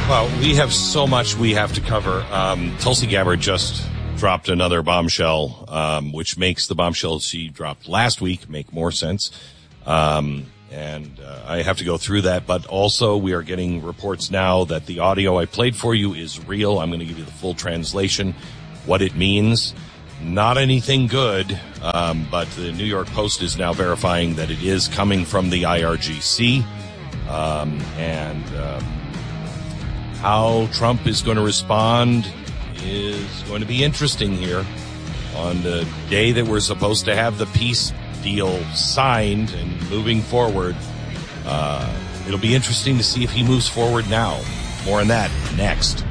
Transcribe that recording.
Well, we have so much we have to cover. Tulsi Gabbard just dropped another bombshell, which makes the bombshell she dropped last week make more sense. And I have to go through that. But also we are getting reports now that the audio I played for you is real. I'm going to give you the full translation, what it means. Not anything good, but the New York Post is now verifying that it is coming from the IRGC. How Trump is going to respond is going to be interesting here on the day that we're supposed to have the peace deal signed and moving forward. It'll be interesting to see if he moves forward now. More on that next.